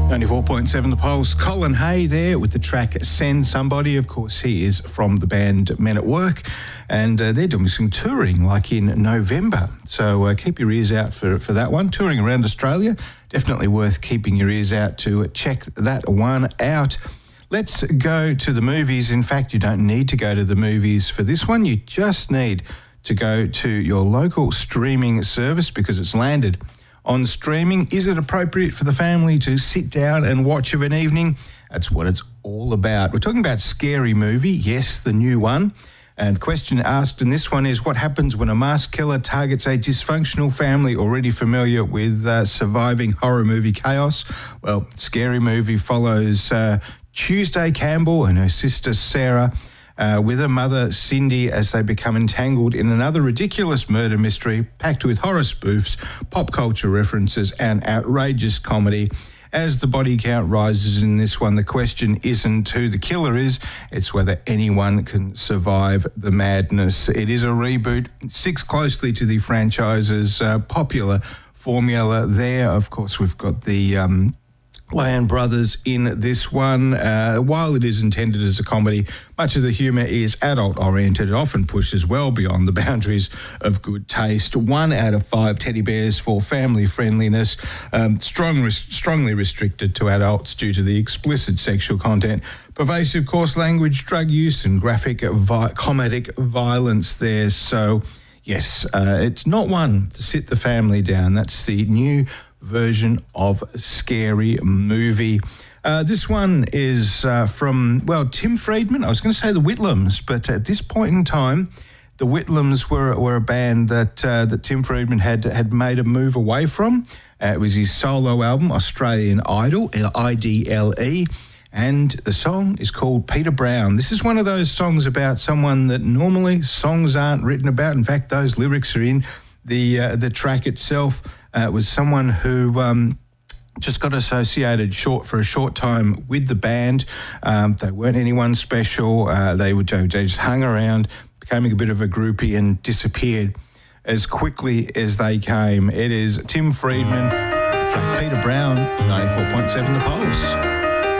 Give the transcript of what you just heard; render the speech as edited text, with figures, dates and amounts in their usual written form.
94.7 The Pulse. Colin Hay there with the track Send Somebody. Of course, he is from the band Men at Work, and they're doing some touring like in November. So keep your ears out for that one. Touring around Australia. Definitely worth keeping your ears out to check that one out. Let's go to the movies. In fact, you don't need to go to the movies for this one. You just need to go to your local streaming service because it's landed on streaming. Is it appropriate for the family to sit down and watch of an evening? That's what it's all about. We're talking about Scary Movie, yes, the new one. And the question asked in this one is, what happens when a masked killer targets a dysfunctional family already familiar with surviving horror movie chaos? Well, Scary Movie follows Tuesday Campbell and her sister Sarah with her mother Cindy as they become entangled in another ridiculous murder mystery packed with horror spoofs, pop culture references and outrageous comedy. As the body count rises in this one, the question isn't who the killer is, it's whether anyone can survive the madness. It is a reboot. It sticks closely to the franchise's popular formula there. Of course, we've got the Wayans brothers in this one. While it is intended as a comedy, much of the humour is adult-oriented. It often pushes well beyond the boundaries of good taste. 1 out of 5 teddy bears for family friendliness, strongly restricted to adults due to the explicit sexual content, pervasive coarse language, drug use and graphic comedic violence there. So, yes, it's not one to sit the family down. That's the new version of Scary Movie. This one is from, Tim Friedman. I was going to say the Whitlams, but at this point in time, the Whitlams were a band that Tim Friedman had made a move away from. It was his solo album, Australian Idol, IDLE, and the song is called Peter Brown. This is one of those songs about someone that normally songs aren't written about. In fact, those lyrics are in the track itself. It was someone who just got associated for a short time with the band. They weren't anyone special. They just hung around, became a bit of a groupie and disappeared as quickly as they came. It is Tim Friedman, the track Peter Brown, 94.7 The Pulse.